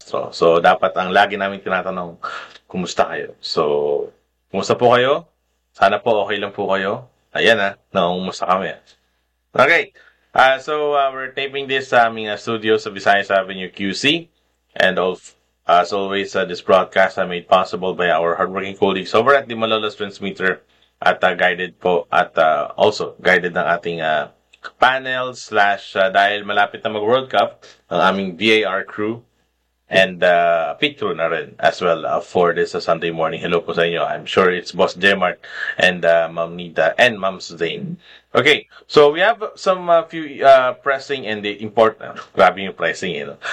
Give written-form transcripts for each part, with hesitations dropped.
Castro. So, dapat ang lagi namin tinatanong, kumusta kayo? So, kumusta po kayo? Sana po okay lang po kayo. Ayan nakumusta kami. Okay. We're taping this sa aming studio sa Visayas Avenue QC. And as always, this broadcast is made possible by our hardworking colleagues over at the Malolos Transmitter at guided po at also guided ng ating panel / dahil malapit na mag-World Cup ang aming VAR crew and pit crew na rin as well for this Sunday morning. Hello po sa inyo. I'm sure it's Boss Jmart and Ma'am Nita and Ma'am Zane. Okay, so we have some few pressing and the important, grabe yung pressing,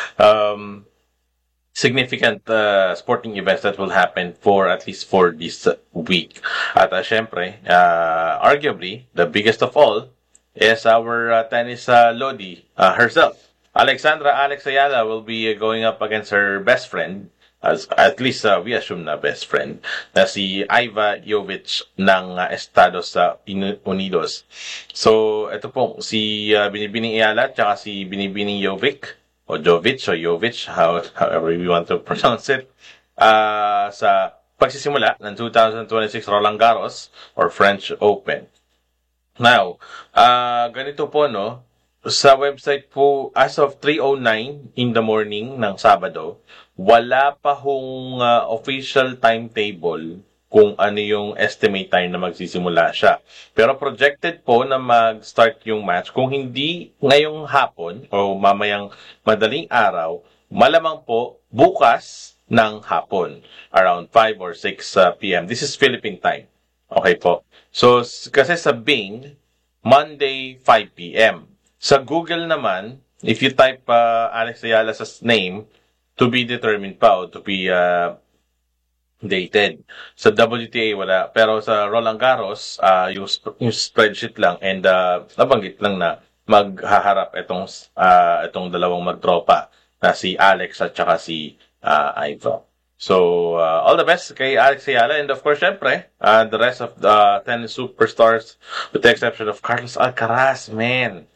significant sporting events that will happen for at least for this week. At syempre, arguably, the biggest of all is our tennis Lodi herself. Alexandra Alex Ayala will be going up against her best friend, as at least we assume na best friend, na si Iva Jovic ng Estados Unidos. So, ito po, si Binibining Ayala at si Binibining Jovic, o Jovic, however you want to pronounce it, sa pagsisimula ng 2026 Roland Garros or French Open. Now, ganito po, sa website po, as of 3:09 in the morning ng Sabado, wala pa hong official timetable kung ano yung estimate time na magsisimula siya. Pero projected po na mag-start yung match kung hindi ngayong hapon o mamayang madaling araw, malamang po bukas ng hapon, around 5 or 6 p.m. This is Philippine time. Okay po. So, kasi sa Bing, Monday, 5 p.m. Sa Google naman, if you type Alex Ayala's name, to be determined pa o to be dated. Sa WTA, wala. Pero sa Roland Garros, yung spreadsheet lang and nabanggit lang na maghaharap itong dalawang magtropa na si Alex at saka si Iva. So, all the best kay Alex Ayala. And of course, syempre, the rest of the tennis superstars, with the exception of Carlos Alcaraz, man.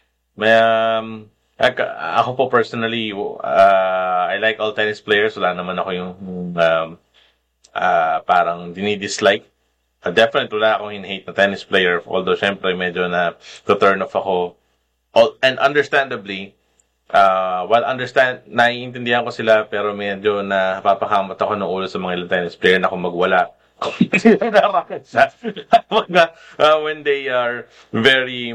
Ako po personally, I like all tennis players. Wala naman ako yung parang dinidislike. Definitely wala akong in-hate na tennis player. Although, syempre, medyo na to-turn off ako. And understandably, naiintindihan ko sila, pero medyo napapakamot ako ng ulo sa mga ilang tennis player na kung magwala. When they are very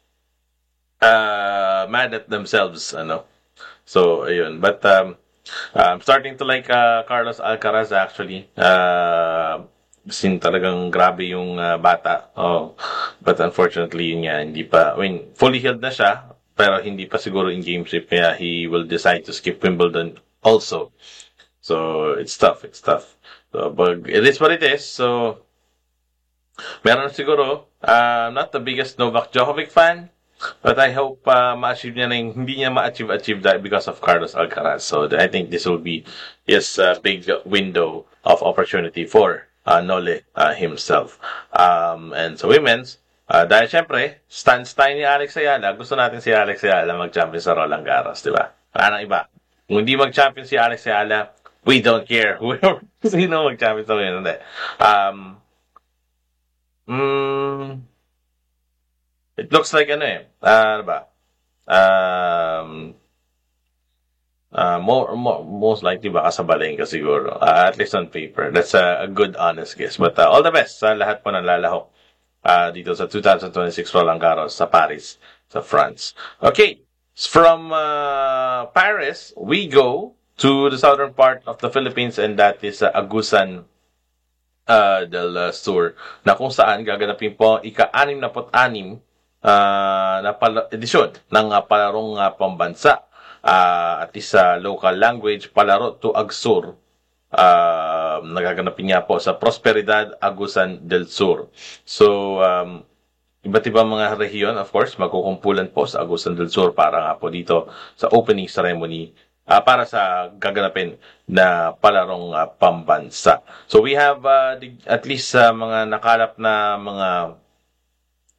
mad at themselves, So, ayun. But, I'm starting to like Carlos Alcaraz actually. Sin talagang grabe yung bata. But unfortunately, yun nga, hindi pa, fully healed na siya, pero hindi pa siguro in game shape, kaya he will decide to skip Wimbledon also. So, it's tough. So, but it is what it is. So, meron siguro, not the biggest Novak Djokovic fan, but I hope ma-achieve niya na yung hindi niya ma-achieve that because of Carlos Alcaraz. So I think this will be his big window of opportunity for Nole himself. And so women's, dahil syempre, stance tayo ni Alex Ayala, gusto natin si Alex Ayala mag-champion sa Roland Garros, di ba? Wala nang iba. Kung hindi mag-champion si Alex Ayala, we don't care. Sino mag-champion sa women, hindi. It looks like most likely baka sa Balenga siguro. At least on paper. That's a good honest guess. But all the best sa lahat po ng lalahok dito sa 2026 Roland Garros sa Paris, sa France. Okay. From Paris, we go to the southern part of the Philippines, and that is Agusan del Sur, na kung saan gaganapin po ika-66 na edisyon ng palarong pambansa at isa local language palaro to Agsur, nagaganapin nga po sa Prosperidad Agusan del Sur. So iba't ibang mga rehiyon, of course, magkukumpulan po sa Agusan del Sur para nga po dito sa opening ceremony para sa gaganapin na palarong pambansa. So we have at least mga nakalap na mga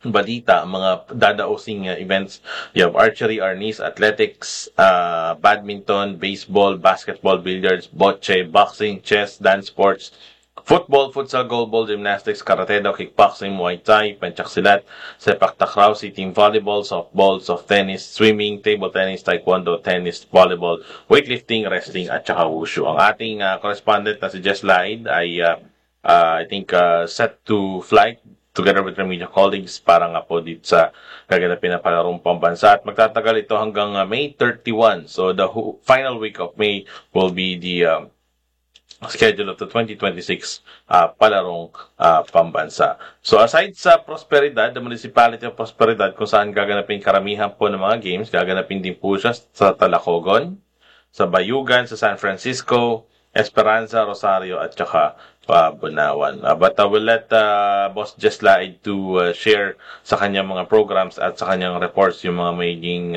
balita, mga dadaosing events. You have archery, arnis, athletics, badminton, baseball, basketball, billiards, bocce, boxing, chess, dance sports, football, futsal, goalball, gymnastics, karate, kickboxing, muay thai, pencaksilat, sepak takraw, team volleyball, softball, soft tennis, swimming, table tennis, taekwondo, tennis, volleyball, weightlifting, wrestling, at saka wushu. Ang ating correspondent na si Jess Laid ay I think set to flight together with media colleagues para nga po dito sa gaganapin na palarong pambansa. At magtatagal ito hanggang May 31. So the final week of May will be the schedule of the 2026 palarong pambansa. So aside sa Prosperidad, the Municipality of Prosperidad, kung saan gaganapin karamihan po ng mga games, gaganapin din po siya sa Talacogon, sa Bayugan, sa San Francisco, Esperanza, Rosario, at saka Bunawan. But we'll let Boss Jess Laid to share sa kanyang mga programs at sa kanyang reports yung mga magiging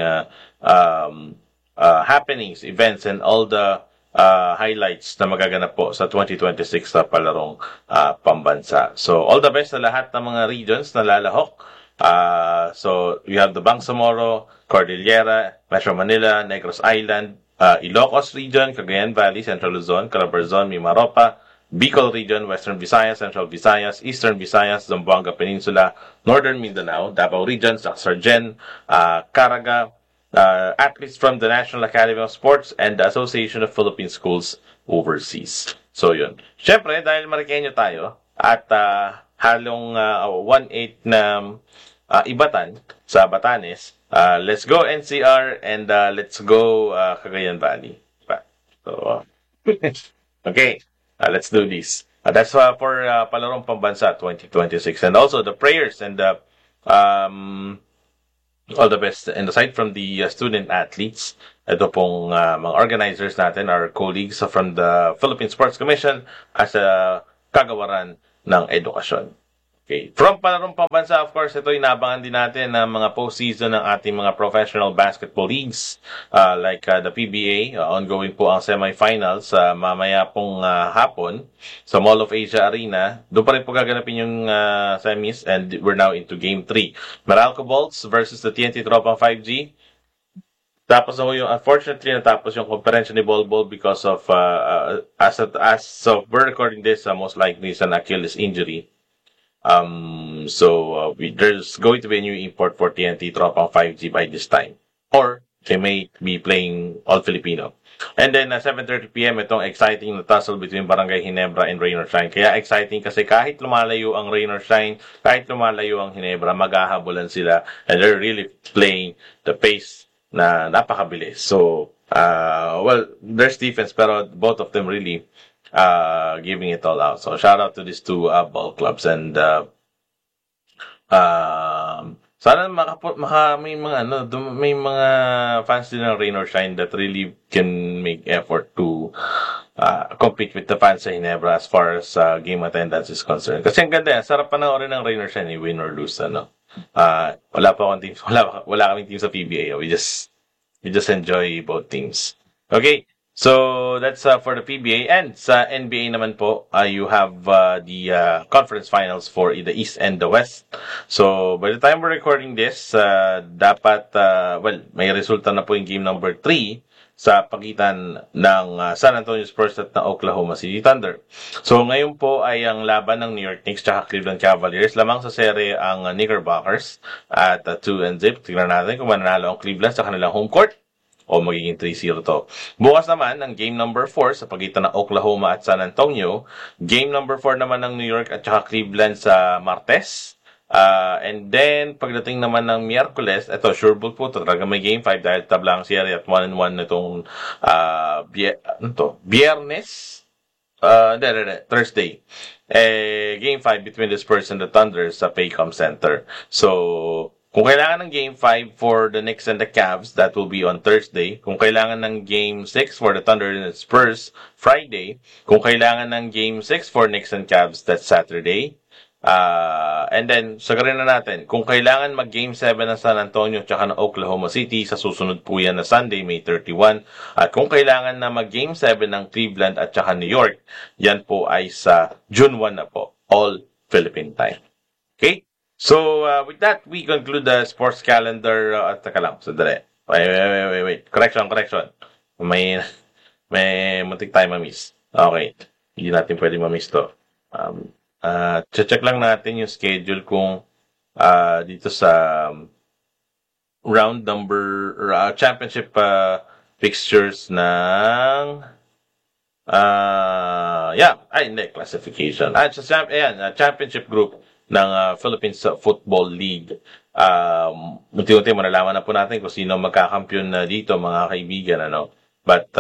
happenings, events, and all the highlights na magaganap po sa 2026 na palarong pambansa. So, all the best sa lahat ng mga regions na lalahok. So, we have the Bangsamoro, Cordillera, Metro Manila, Negros Island, Ilocos Region, Cagayan Valley, Central Luzon, Calabarzon, Mimaropa, Bicol Region, Western Visayas, Central Visayas, Eastern Visayas, Zamboanga Peninsula, Northern Mindanao, Davao Region, Sacsargen, Caraga, athletes from the National Academy of Sports and the Association of Philippine Schools Overseas. So yun. Siyempre, dahil Mariqueño tayo at halong 1/8 na ibatan sa Batanes, let's go NCR and let's go Cagayan Valley. So, okay, let's do this. That's for Palarong Pambansa 2026. And also the prayers and all the best. And aside from the student athletes, ito pong mga organizers natin, our colleagues from the Philippine Sports Commission as a kagawaran ng edukasyon. Okay. From Palarong Pambansa, of course, ito inabangan din natin ng mga postseason ng ating mga professional basketball leagues like the PBA. Ongoing po ang semifinals mamaya pong hapon sa Mall of Asia Arena. Doon pa rin po gaganapin yung semis and we're now into Game 3. Meralco Bolts versus the TNT Tropang 5G. Tapos na yung, unfortunately, natapos yung conference ni Bol because of, as of we're recording this, most likely is an Achilles injury. There's going to be a new import for TNT Tropang 5G by this time. Or, they may be playing all Filipino. And then, 7:30 p.m., itong exciting na tussle between Barangay Ginebra and Rain or Shine. Kaya exciting kasi kahit lumalayo ang Rain or Shine, kahit lumalayo ang Ginebra, maghahabulan sila. And they're really playing the pace na napakabilis. So, there's defense, pero both of them really giving it all out. So shout out to these two ball clubs and sana may mga fans din ng Rain or Shine that really can make effort to compete with the fans sa Ginebra as far as game attendance is concerned. Kasi ang ganda yan, sarap panoorin ng Rain or Shine, win or lose, ano. Wala kaming team sa PBA. We just enjoy both teams. Okay. So, that's for the PBA. And sa NBA naman po, you have the conference finals for the East and the West. So, by the time we're recording this, dapat, may resulta na po yung game number 3 sa pagitan ng San Antonio Spurs at ng Oklahoma City Thunder. So, ngayon po ay ang laban ng New York Knicks at Cleveland Cavaliers. Lamang sa serye ang Knickerbockers at 2-0. Tignan natin kung mananalo ang Cleveland sa kanilang home court o magiging 3-0 to. Bukas naman, ang game number 4 sa pagitan ng Oklahoma at San Antonio. Game number 4 naman ng New York at saka Cleveland sa Martes. And then, pagdating naman ng Miyerkules, ito, sure ball po, talaga may game 5 dahil tabla ang serie at 1-1 nitong Biyernes. Thursday. Game 5 between the Spurs and the Thunder sa Paycom Center. So, kung kailangan ng Game 5 for the Knicks and the Cavs, that will be on Thursday. Kung kailangan ng Game 6 for the Thunder and the Spurs, Friday. Kung kailangan ng Game 6 for Knicks and Cavs, that's Saturday. And then, sagarin na natin, kung kailangan mag-Game 7 ng San Antonio tsaka ng Oklahoma City, sa susunod po yan na Sunday, May 31. At kung kailangan na mag-Game 7 ng Cleveland at tsaka New York, yan po ay sa June 1 na po, all Philippine time. Okay? So, with that, we conclude the sports calendar. Taka lang, sandali. Wait. Correction. May muntik tayo ma-miss. Okay. Hindi natin pwede ma-miss to. Check lang natin yung schedule kung dito sa round number championship fixtures ng classification. Championship group ng Philippines Football League. Unti-unti malalaman na po natin kung sino magkakampiyon na dito, mga kaibigan, ano. But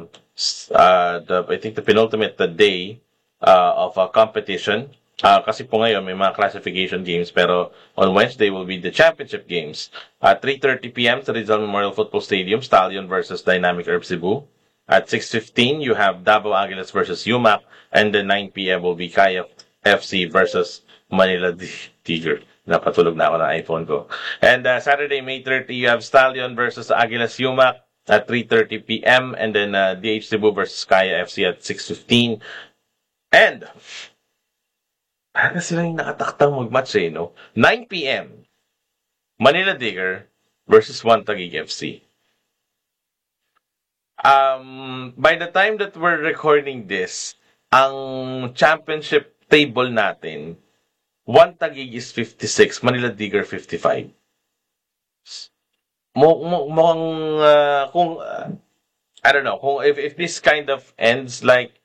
I think the penultimate day of a competition, kasi po ngayon may mga classification games, pero on Wednesday will be the championship games. At 3:30 p.m. sa Rizal Memorial Football Stadium, Stallion versus Dynamic Herb Cebu. At 6:15, you have Davao Aguilas versus UMAC, and then 9 p.m. will be Kaya FC versus Manila Tiger. Napatulog na ako ng iPhone ko. And Saturday, May 30, you have Stallion versus Aguilas UMAC at 3:30 p.m. And then DH Cebu versus Kaya FC at 6:15. And parang sila yung nakataktang mag-match no? 9 p.m. Manila Digger versus One Taguig FC. By the time that we're recording this, ang championship table natin, One Taguig is 56, Manila Digger 55. Mukhang kung I don't know, kung if this kind of ends like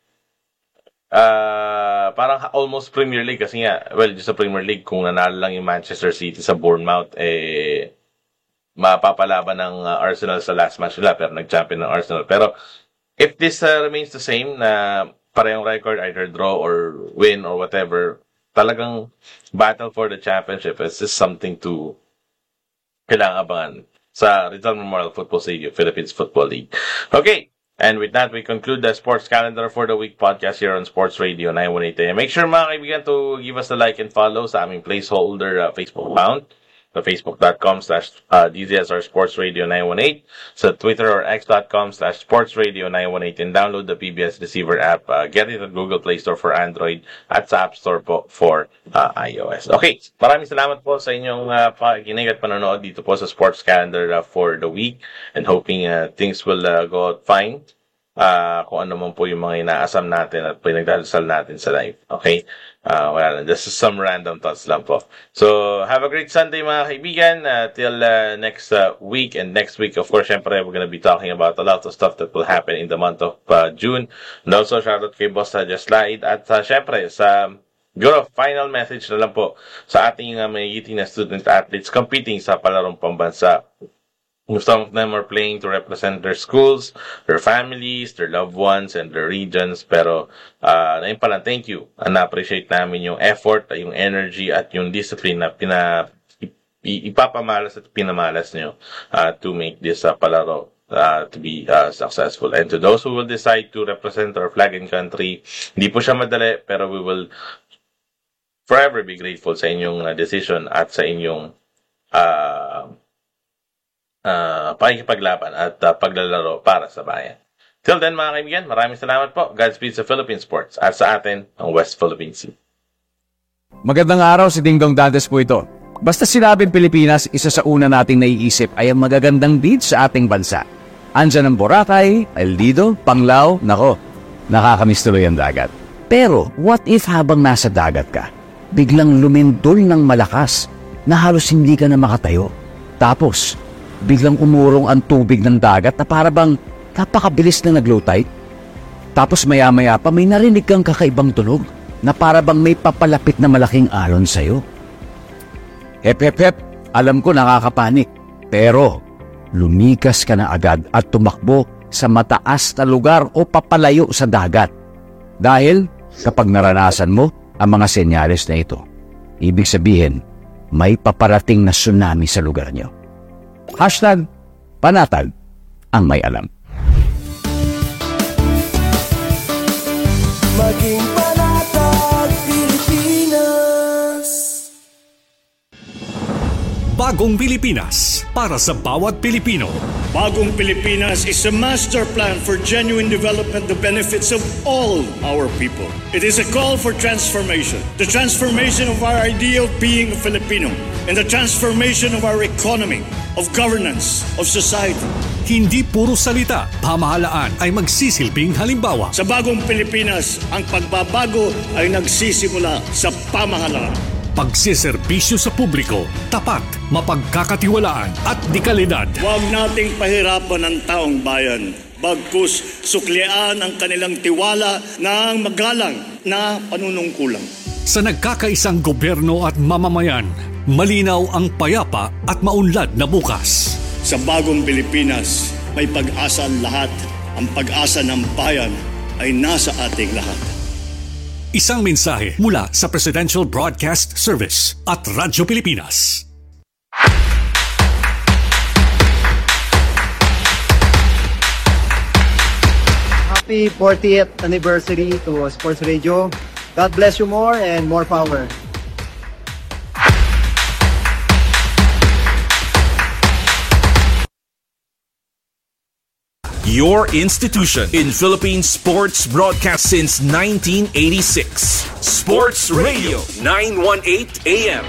parang almost Premier League, kasi nga, well, just sa Premier League, kung nanalo lang yung Manchester City sa Bournemouth, mapapalaban ng Arsenal sa last match nila, pero nag-champion ng Arsenal. Pero if this remains the same, na parehong record, either draw or win or whatever, talagang battle for the championship is just something to kailangan abangan sa Rizal Memorial Football Stadium, Philippines Football League. Okay, and with that, we conclude the sports calendar for the week podcast here on Sports Radio 918 AM. Make sure mga kaibigan to give us a like and follow sa aming placeholder Facebook account, sa facebook.com/DZSR Sports Radio 918, sa Twitter or x.com/Sports Radio 918, and download the PBS Receiver app. Get it at Google Play Store for Android at sa App Store po for iOS. Okay, maraming salamat po sa inyong pakikinig at panonood dito po sa Sports Calendar for the week, and hoping things will go out fine. Kung ano man po yung mga inaasam natin at pinagdadasal natin sa life. Okay? Well, this is some random thoughts lang po. So, have a great Sunday mga kaibigan. Till next week. And next week, of course, syempre, we're gonna be talking about a lot of stuff that will happen in the month of June. And also, shout out kay Boss Just Slide. At syempre, sa final message na lang po sa ating magigiting na student athletes competing sa palarong pambansa. Some of them are playing to represent their schools, their families, their loved ones, and their regions. Pero, ngayon pala, thank you. Na-appreciate namin yung effort, yung energy, at yung discipline na ipapamalas at pinamalas nyo to make this palaro to be successful. And to those who will decide to represent our flag and country, hindi po siya madali, pero we will forever be grateful sa inyong decision at sa inyong pakikipaglaban at paglalaro para sa bayan. Till then mga kaibigan, maraming salamat po. Godspeed sa Philippine Sports at sa atin ang West Philippine Sea. Magandang araw, si Dingdong Dantes po ito. Basta sinabing Pilipinas, isa sa una nating naiisip ay ang magagandang beach sa ating bansa. Andyan ang Boracay, El Nido, Panglao, nako, nakakamiss tuloy ang dagat. Pero what if habang nasa dagat ka, biglang lumindol ng malakas na halos hindi ka na makatayo? Tapos biglang umurong ang tubig ng dagat na para bang napakabilis na nag-low tide. Tapos maya-maya pa may narinig kang kakaibang tunog na para bang may papalapit na malaking alon sa'yo. Hep, alam ko nakakapanik. Pero lumikas ka na agad at tumakbo sa mataas na lugar o papalayo sa dagat. Dahil kapag naranasan mo ang mga senyales na ito, ibig sabihin may paparating na tsunami sa lugar nyo. #Panatag ang may alam. Maging Panatag Pilipinas. Bagong Pilipinas para sa bawat Pilipino. Bagong Pilipinas is a master plan for genuine development that benefits of all our people. It is a call for transformation. The transformation of our idea of being a Filipino and the transformation of our economy, of governance, of society. Hindi puro salita, pamahalaan ay magsisilbing halimbawa. Sa Bagong Pilipinas, ang pagbabago ay nagsisimula sa pamahalaan. Pagsiserbisyo sa publiko, tapat, mapagkakatiwalaan at dekalidad. Huwag nating pahirapan ang taong bayan. Bagkus suklian ang kanilang tiwala ng magalang na panunungkulan. Sa nagkakaisang gobyerno at mamamayan, malinaw ang payapa at maunlad na bukas. Sa Bagong Pilipinas, may pag-asa ang lahat. Ang pag-asa ng bayan ay nasa ating lahat. Isang mensahe mula sa Presidential Broadcast Service at Radyo Pilipinas. Happy 40th anniversary to Sports Radio. God bless you more and more power. Your institution in Philippine sports broadcast since 1986. Sports Radio 918 AM.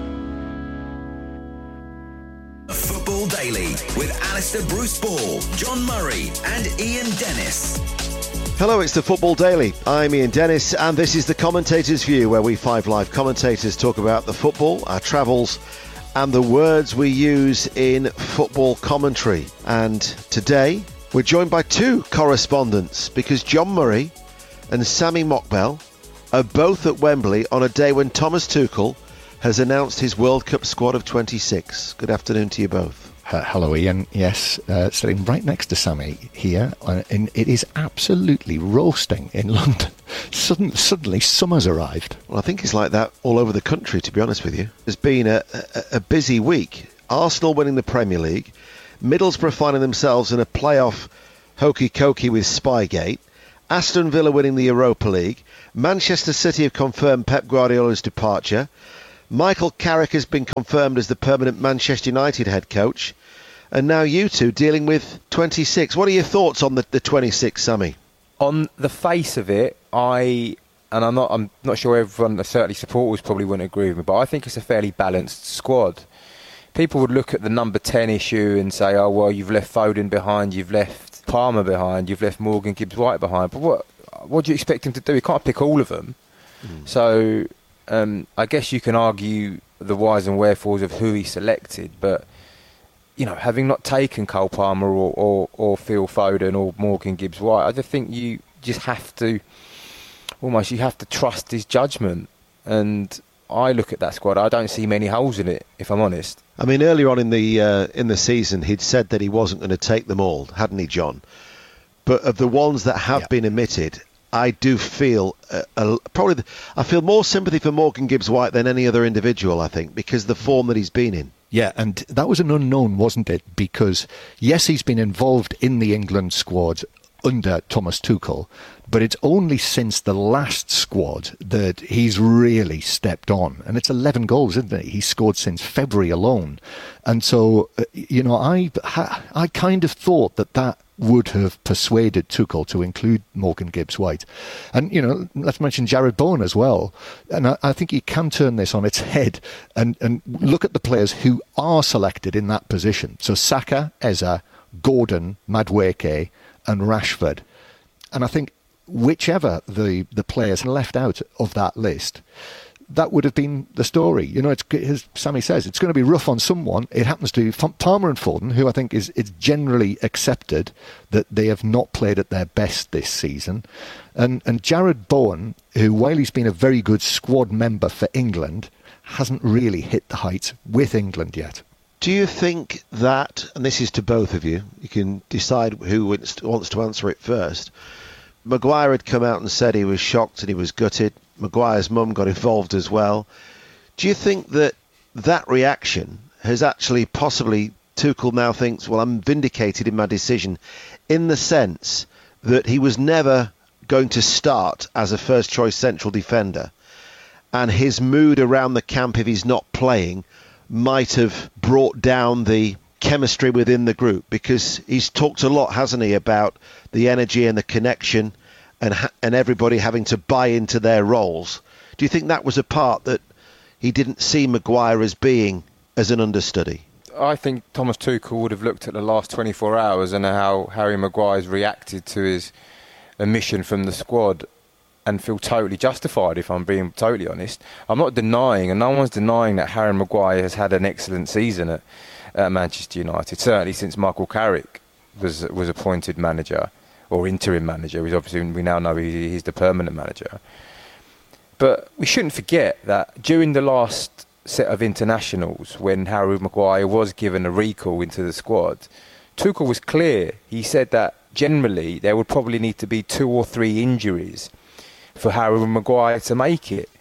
Football Daily with Alistair Bruce Ball, John Murray and Ian Dennis. Hello, it's the Football Daily. I'm Ian Dennis and this is the Commentator's View, where we five live commentators talk about the football, our travels and the words we use in football commentary. And today we're joined by two correspondents because John Murray and Sami Mokbel are both at Wembley on a day when Thomas Tuchel has announced his World Cup squad of 26. Good afternoon to you both. Hello, Ian. Yes, sitting right next to Sami here, and it is absolutely roasting in London. Suddenly, summer's arrived. Well, I think it's like that all over the country, to be honest with you. It's been a busy week. Arsenal winning the Premier League, Middlesbrough finding themselves in a playoff hokey-cokey with Spygate, Aston Villa winning the Europa League, Manchester City have confirmed Pep Guardiola's departure, Michael Carrick has been confirmed as the permanent Manchester United head coach, and now you two dealing with 26. What are your thoughts on the 26, Sammy? On the face of it, I'm not sure everyone, certainly supporters probably wouldn't agree with me, but I think it's a fairly balanced squad. People would look at the number 10 issue and say, oh, well, you've left Foden behind, you've left Palmer behind, you've left Morgan Gibbs-White behind. But what do you expect him to do? He can't pick all of them. So I guess you can argue the whys and wherefores of who he selected. But, you know, having not taken Cole Palmer or Phil Foden or Morgan Gibbs-White, I just think you just have to, almost, you have to trust his judgment. And I look at that squad, I don't see many holes in it, if I'm honest. I mean, earlier on in the season, he'd said that he wasn't going to take them all, hadn't he, John? But of the ones that have been omitted, I do feel I feel more sympathy for Morgan Gibbs-White than any other individual, I think, because of the form that he's been in. Yeah, and that was an unknown, wasn't it? Because, yes, he's been involved in the England squad under Thomas Tuchel, but it's only since the last squad that he's really stepped on. And it's 11 goals, isn't it? He's scored since February alone. And so, you know, I kind of thought that would have persuaded Tuchel to include Morgan Gibbs-White. And, you know, let's mention Jared Bowen as well. And I think you can turn this on its head and look at the players who are selected in that position. So Saka, Eza, Gordon, Madueke and Rashford. And I think whichever the players left out of that list, that would have been the story. You know, it's, as Sammy says, it's going to be rough on someone. It happens to be Palmer and Foden, who I think it's generally accepted that they have not played at their best this season. And Jared Bowen, who, while he's been a very good squad member for England, hasn't really hit the heights with England yet. Do you think that, and this is to both of you, you can decide who wants to answer it first. Maguire had come out and said he was shocked and he was gutted. Maguire's mum got involved as well. Do you think that reaction has actually possibly, Tuchel now thinks, well, I'm vindicated in my decision, in the sense that he was never going to start as a first choice central defender, and his mood around the camp if he's not playing might have brought down the chemistry within the group? Because he's talked a lot, hasn't he, about the energy and the connection and everybody having to buy into their roles. Do you think that was a part that he didn't see Maguire as being as an understudy? I think Thomas Tuchel would have looked at the last 24 hours and how Harry Maguire's reacted to his omission from the squad and feel totally justified, if I'm being totally honest. I'm not denying, and no one's denying, that Harry Maguire has had an excellent season at Manchester United, certainly since Michael Carrick was appointed manager, or interim manager. He's obviously, we now know he's the permanent manager. But we shouldn't forget that during the last set of internationals, when Harry Maguire was given a recall into the squad, Tuchel was clear. He said that generally there would probably need to be 2 or 3 injuries for Harry Maguire to make it.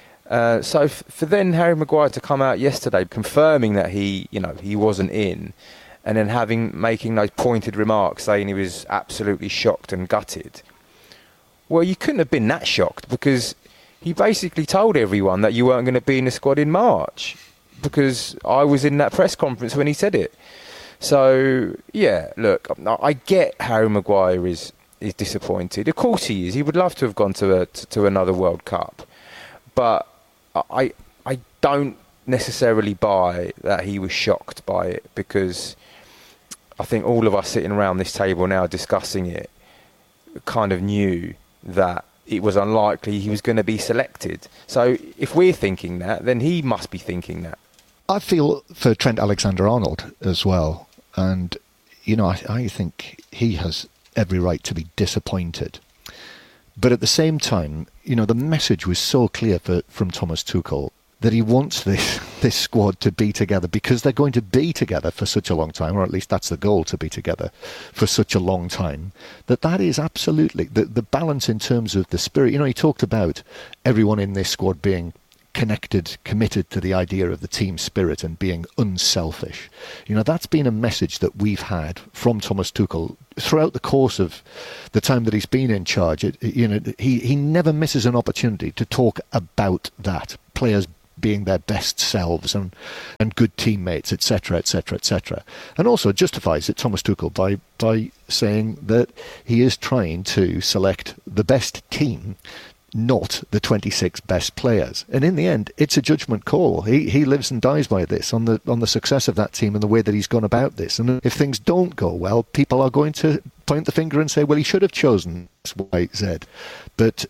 So for then Harry Maguire to come out yesterday confirming that he wasn't in, and then making those pointed remarks saying he was absolutely shocked and gutted. Well, you couldn't have been that shocked, because he basically told everyone that you weren't going to be in the squad in March, because I was in that press conference when he said it. So, yeah, look, I get Harry Maguire is disappointed. Of course he is. He would love to have gone to another World Cup. But I don't necessarily buy that he was shocked by it, because I think all of us sitting around this table now discussing it kind of knew that it was unlikely he was going to be selected. So if we're thinking that, then he must be thinking that. I feel for Trent Alexander-Arnold as well. And, I think he has every right to be disappointed. But at the same time, the message was so clear from Thomas Tuchel that he wants this squad to be together, because they're going to be together for such a long time, or at least that's the goal, to be together for such a long time, that is absolutely the balance in terms of the spirit. He talked about everyone in this squad being connected, committed to the idea of the team spirit and being unselfish. That's been a message that we've had from Thomas Tuchel throughout the course of the time that he's been in charge. He never misses an opportunity to talk about that. Players being their best selves and good teammates, etc., etc., etc. And also justifies it, Thomas Tuchel, by saying that he is trying to select the best team, not the 26 best players. And in the end, it's a judgment call. He lives and dies by this, on the success of that team and the way that he's gone about this. And if things don't go well, people are going to point the finger and say, well, he should have chosen X, Y, Z. But,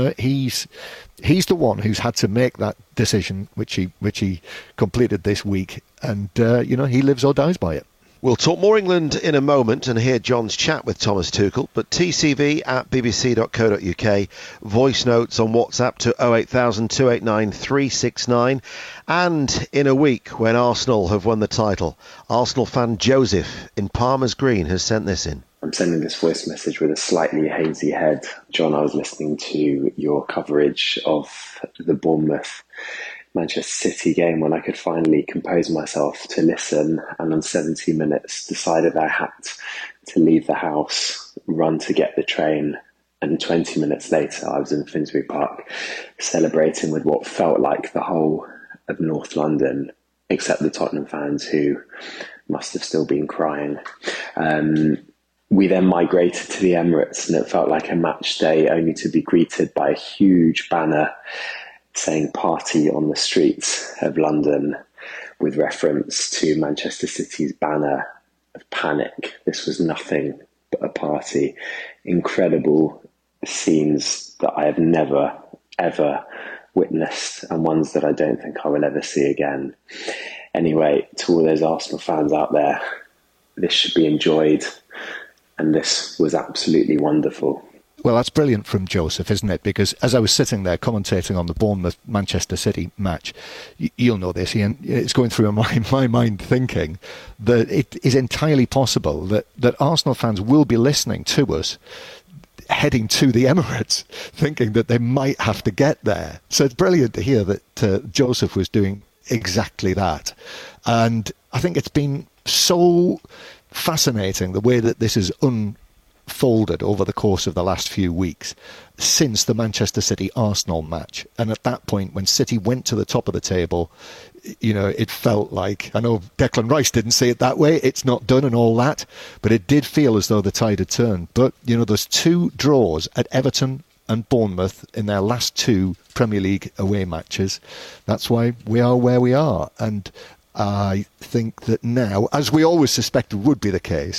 he's the one who's had to make that decision, which he completed this week. And, he lives or dies by it. We'll talk more England in a moment and hear John's chat with Thomas Tuchel, but tcv@bbc.co.uk, voice notes on WhatsApp to 08000 289 369, and in a week when Arsenal have won the title, Arsenal fan Joseph in Palmer's Green has sent this in. I'm sending this voice message with a slightly hazy head. John, I was listening to your coverage of the Bournemouth Manchester City game when I could finally compose myself to listen, and on 70 minutes decided I had to leave the house, run to get the train, and 20 minutes later I was in Finsbury Park celebrating with what felt like the whole of North London, except the Tottenham fans, who must have still been crying. We then migrated to the Emirates, and it felt like a match day, only to be greeted by a huge banner saying "Party on the Streets of London," with reference to Manchester City's banner of panic. This was nothing but a party. Incredible scenes that I have never, ever witnessed, and ones that I don't think I will ever see again. Anyway, to all those Arsenal fans out there, this should be enjoyed, and this was absolutely wonderful. Well, that's brilliant from Joseph, isn't it? Because as I was sitting there commentating on the Bournemouth-Manchester City match, you'll know this, Ian, it's going through my mind thinking that it is entirely possible that Arsenal fans will be listening to us heading to the Emirates, thinking that they might have to get there. So it's brilliant to hear that Joseph was doing exactly that. And I think it's been so fascinating the way that this is folded over the course of the last few weeks since the Manchester City-Arsenal match. And at that point, when City went to the top of the table, it felt like, I know Declan Rice didn't say it that way, it's not done and all that, but it did feel as though the tide had turned. But, there's 2 draws at Everton and Bournemouth in their last 2 Premier League away matches. That's why we are where we are. And I think that now, as we always suspected would be the case,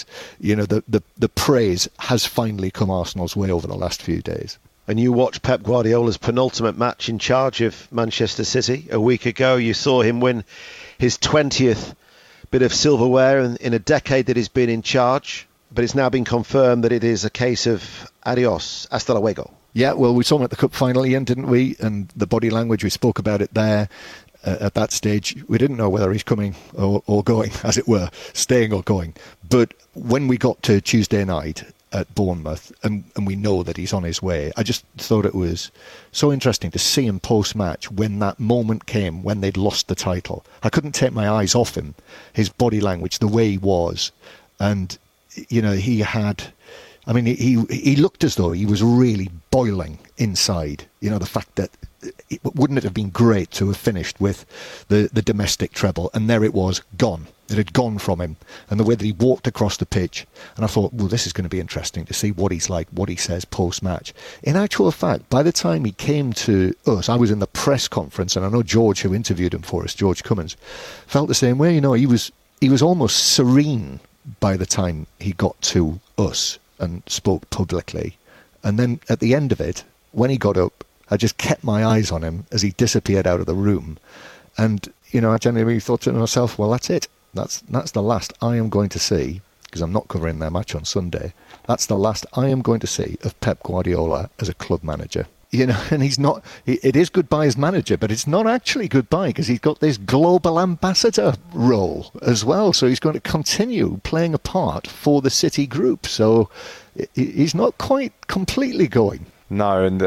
the praise has finally come Arsenal's way over the last few days. And you watched Pep Guardiola's penultimate match in charge of Manchester City a week ago. You saw him win his 20th bit of silverware in a decade that he's been in charge. But it's now been confirmed that it is a case of adios, hasta luego. Yeah, well, we saw him at the Cup final, Ian, didn't we? And the body language, we spoke about it there. At that stage, we didn't know whether he's coming or going, as it were, staying or going. But when we got to Tuesday night at Bournemouth, and we know that he's on his way, I just thought it was so interesting to see him post-match when that moment came, when they'd lost the title. I couldn't take my eyes off him, his body language, the way he was. And, he had... I mean, he looked as though he was really boiling inside. The fact that wouldn't it have been great to have finished with the domestic treble, and there it was, gone. It had gone from him, and the way that he walked across the pitch. And I thought, well, this is going to be interesting to see what he's like, what he says post-match. In actual fact, by the time he came to us, I was in the press conference, and I know George, who interviewed him for us, George Cummins, felt the same way. He was almost serene by the time he got to us and spoke publicly. And then at the end of it, when he got up, I just kept my eyes on him as he disappeared out of the room. And, I genuinely thought to myself, well, that's it. That's the last I am going to see, because I'm not covering their match on Sunday. That's the last I am going to see of Pep Guardiola as a club manager. And he's not, it is goodbye as manager, but it's not actually goodbye, because he's got this global ambassador role as well. So he's going to continue playing a part for the City group. So he's not quite completely going. No, and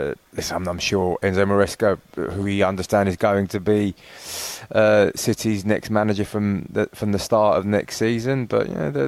I'm sure Enzo Maresca, who we understand is going to be City's next manager from the start of next season. But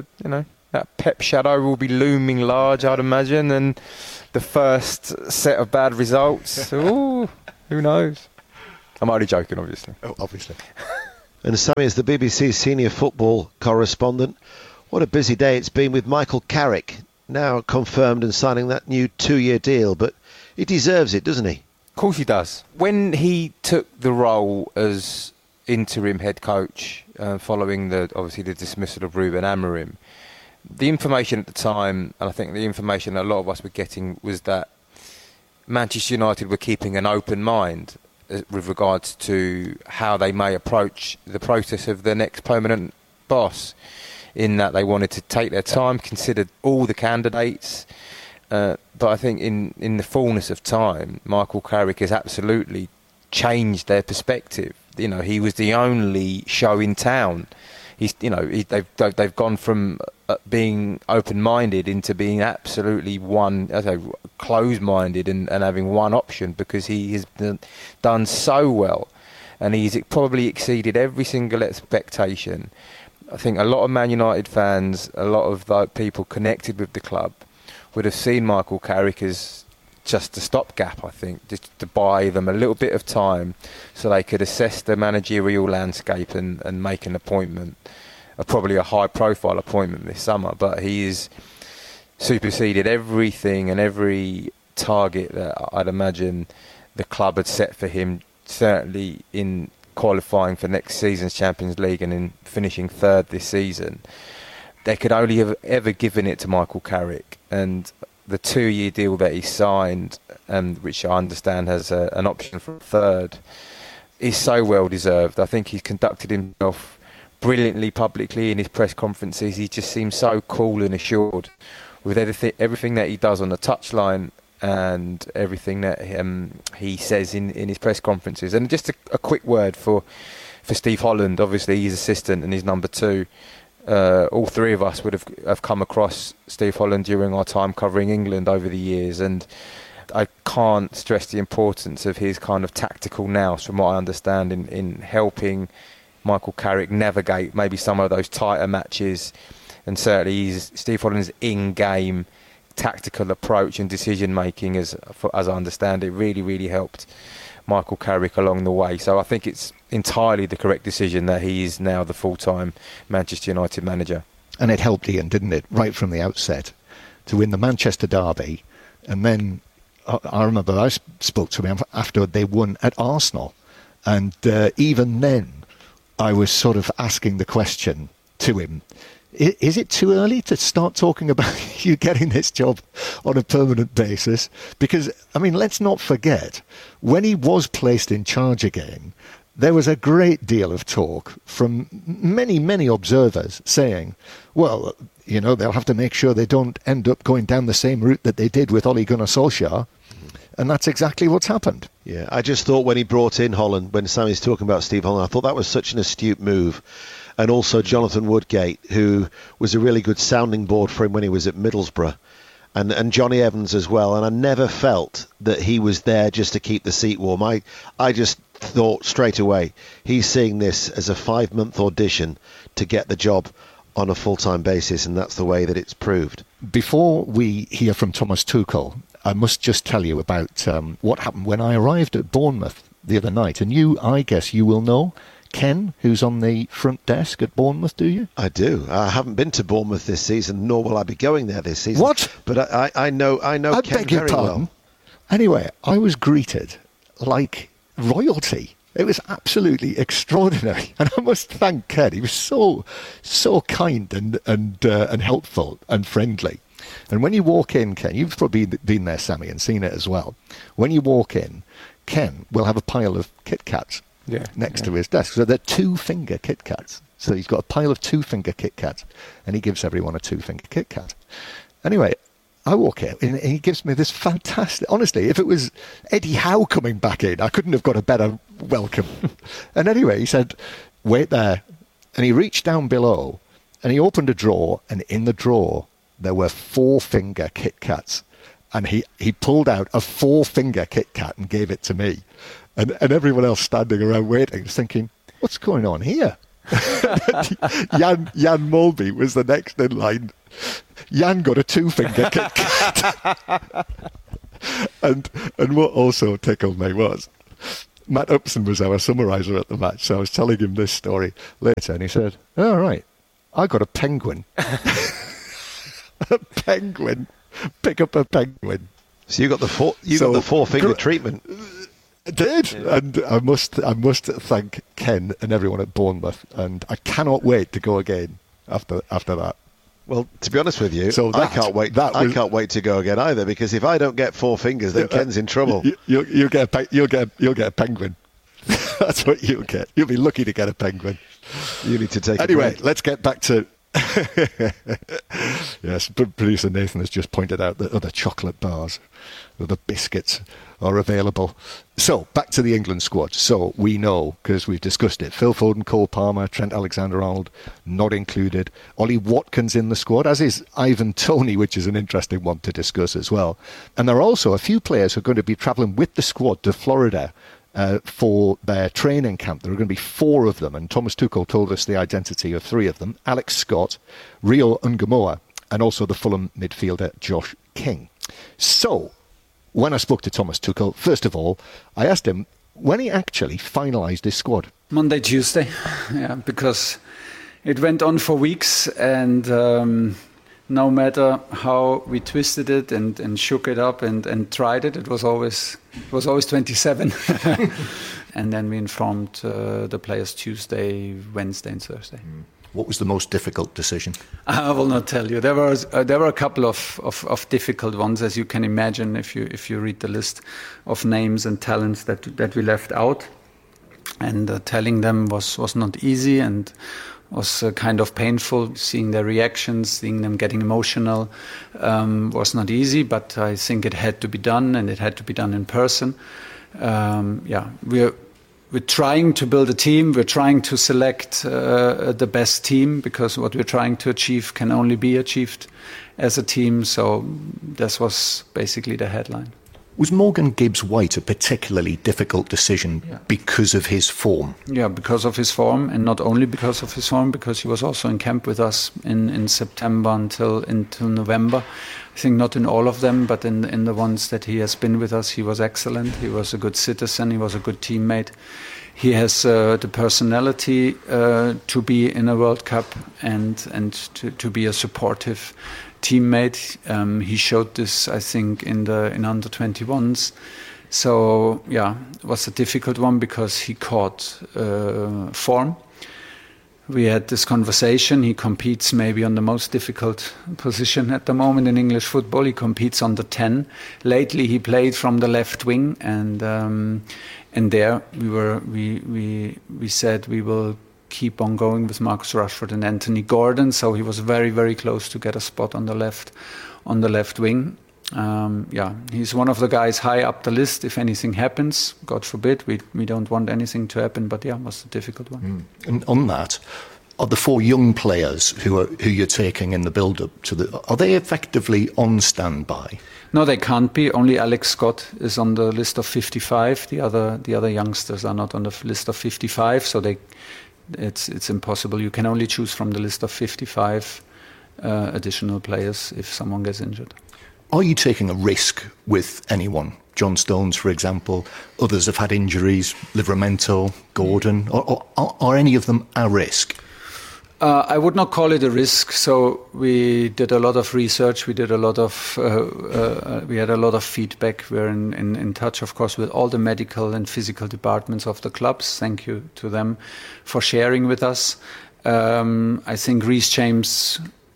that Pep shadow will be looming large, I'd imagine, and the first set of bad results. Ooh, who knows? I'm only joking, obviously. Oh, obviously. And Sammy, as the BBC senior football correspondent, what a busy day it's been with Michael Carrick, now confirmed and signing that new 2-year deal. But he deserves it, doesn't he? Of course he does. When he took the role as interim head coach, following obviously the dismissal of Ruben Amorim, the information at the time, and I think the information a lot of us were getting, was that Manchester United were keeping an open mind with regards to how they may approach the process of the next permanent boss, in that they wanted to take their time, considered all the candidates. But I think in the fullness of time, Michael Carrick has absolutely changed their perspective. He was the only show in town. They've gone from being open-minded into being absolutely closed-minded and having one option, because he has done so well, and he's probably exceeded every single expectation. I think a lot of Man United fans, a lot of the people connected with the club, would have seen Michael Carrick as just a stopgap, I think, just to buy them a little bit of time so they could assess the managerial landscape and make an appointment, probably a high-profile appointment this summer. But he has superseded everything and every target that I'd imagine the club had set for him, certainly in qualifying for next season's Champions League and in finishing third this season. They could only have ever given it to Michael Carrick, and the 2-year deal that he signed, which I understand has an option for a third, is so well deserved. I think he's conducted himself brilliantly publicly in his press conferences. He just seems so cool and assured with everything that he does on the touchline and everything that he says in his press conferences. And just a quick word for Steve Holland. Obviously, he's assistant and he's number 2. All three of us would have come across Steve Holland during our time covering England over the years, and I can't stress the importance of his kind of tactical nous, from what I understand, in helping Michael Carrick navigate maybe some of those tighter matches. And certainly Steve Holland's in-game tactical approach and decision making, as I understand it, really helped Michael Carrick along the way. So I think it's entirely the correct decision that he is now the full-time Manchester United manager. And it helped Ian, didn't it, right from the outset, to win the Manchester derby. And then I remember I spoke to him after they won at Arsenal, and even then I was sort of asking the question to him, is it too early to start talking about you getting this job on a permanent basis? Because, I mean, let's not forget, when he was placed in charge again, there was a great deal of talk from many observers saying, well, you know, they'll have to make sure they don't end up going down the same route that they did with Ole Gunnar Solskjaer. And that's exactly what's happened. Yeah, I just thought when he brought in Holland, when Sammy's talking about Steve Holland, I thought that was such an astute move. And also Jonathan Woodgate, who was a really good sounding board for him when he was at Middlesbrough. And Johnny Evans as well. And I never felt that he was there just to keep the seat warm. I just thought straight away, he's seeing this as a 5-month audition to get the job on a full-time basis, and that's the way that it's proved. Before we hear from Thomas Tuchel, I must just tell you about what happened when I arrived at Bournemouth the other night. And you, I guess you will know Ken, who's on the front desk at Bournemouth, do you? I do. I haven't been to Bournemouth this season, nor will I be going there this season. What? But I know Ken very well. Anyway, I was greeted like royalty. It was absolutely extraordinary, and I must thank Ken. He was so kind and helpful and friendly. And when you walk in, Ken, you've probably been there, Sammy, and seen it as well. When you walk in, Ken will have a pile of Kit Kats next to his desk. So they're 2-finger Kit Kats. So he's got a pile of 2-finger Kit Kats, and he gives everyone a 2-finger Kit Kat. Anyway, I walk in, and he gives me this fantastic... Honestly, if it was Eddie Howe coming back in, I couldn't have got a better welcome. And anyway, he said, wait there. And he reached down below, and he opened a drawer, and in the drawer, there were 4-finger Kit Kats. And he pulled out a 4-finger Kit Kat and gave it to me. And everyone else standing around waiting, thinking, what's going on here? Jan Molby was the next in line. Jan got a 2-finger Kit Kat. and what also tickled me was Matt Upson was our summariser at the match, so I was telling him this story later, and he said, "Oh, right, I got a penguin." A penguin. Pick up a penguin. So you got the 4-finger treatment. I did, and I must thank Ken and everyone at Bournemouth, and I cannot wait to go again after that. Well, to be honest with you, I can't wait. I can't wait to go again either, because if I don't get 4 fingers, then Ken's in trouble. You'll get a penguin. That's what you'll get. You'll be lucky to get a penguin. You need to take. Anyway, let's get back to. Yes, producer Nathan has just pointed out that other chocolate bars, other biscuits are available. So, back to the England squad. So, we know, because we've discussed it, Phil Foden, Cole Palmer, Trent Alexander-Arnold, not included. Ollie Watkins in the squad, as is Ivan Toney, which is an interesting one to discuss as well. And there are also a few players who are going to be travelling with the squad to Florida for their training camp. There are going to be 4 of them, and Thomas Tuchel told us the identity of 3 of them: Alex Scott, Rio Ungamoa, and also the Fulham midfielder Josh King. So, when I spoke to Thomas Tuchel, first of all, I asked him when he actually finalised his squad. Monday, Tuesday, because it went on for weeks, and no matter how we twisted it and shook it up and tried it, it was always 27. And then we informed the players Tuesday, Wednesday, and Thursday. What was the most difficult decision? I will not tell you. There were a couple of difficult ones, as you can imagine, if you read the list of names and talents that we left out. And telling them was not easy, and was kind of painful. Seeing their reactions, seeing them getting emotional, was not easy. But I think it had to be done, and it had to be done in person. We're trying to build a team. We're trying to select the best team, because what we're trying to achieve can only be achieved as a team. So this was basically the headline. Was Morgan Gibbs-White a particularly difficult decision because of his form? Yeah, because of his form, and not only because of his form, because he was also in camp with us in September until November. I think not in all of them, but in the ones that he has been with us, he was excellent. He was a good citizen. He was a good teammate. He has the personality to be in a World Cup and to be a supportive teammate. He showed this, I think, in under 21s. So yeah, it was a difficult one because he caught form. We had this conversation. He competes maybe on the most difficult position at the moment in English football. He competes on the 10. Lately, he played from the left wing, and there we said we will keep on going with Marcus Rashford and Anthony Gordon. So he was very, very close to get a spot on the left wing. He's one of the guys high up the list. If anything happens, God forbid, we don't want anything to happen. But yeah, it was a difficult one. And on that, are the 4 young players who you're taking in the build-up are they effectively on standby? No, they can't be. Only Alex Scott is on the list of 55. The other youngsters are not on the list of 55. So it's impossible. You can only choose from the list of 55 additional players if someone gets injured. Are you taking a risk with anyone? John Stones, for example. Others have had injuries. Livramento, Gordon. Are any of them a risk? I would not call it a risk. So we did a lot of research. We did a lot of. We had a lot of feedback. We're in touch, of course, with all the medical and physical departments of the clubs. Thank you to them for sharing with us. I think Reece James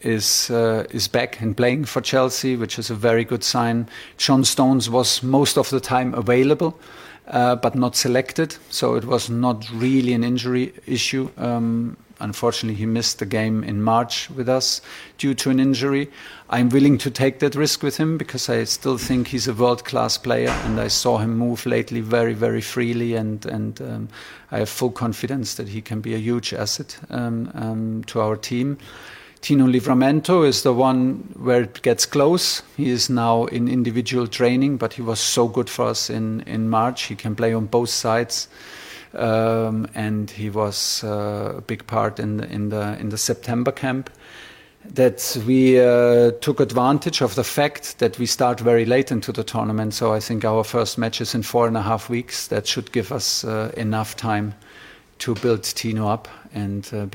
is back and playing for Chelsea, which is a very good sign. John Stones was most of the time available, but not selected, so it was not really an injury issue. Unfortunately, he missed the game in March with us due to an injury. I'm willing to take that risk with him because I still think he's a world-class player, and I saw him move lately very, very freely, and I have full confidence that he can be a huge asset to our team. Tino Livramento is the one where it gets close. He is now in individual training, but he was so good for us in March. He can play on both sides, and he was a big part in the September camp. That we took advantage of the fact that we start very late into the tournament. So I think our first match is in 4.5 weeks. That should give us enough time to build Tino up and